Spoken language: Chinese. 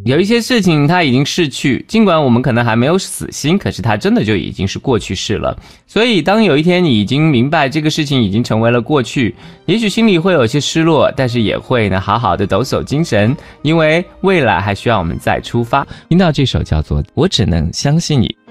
有一些事情它已经逝去，尽管我们可能还没有死心，可是它真的就已经是过去式了。所以当有一天你已经明白这个事情已经成为了过去，也许心里会有些失落，但是也会呢好好的抖擞精神，因为未来还需要我们再出发。听到这首叫做《我只能相信你》，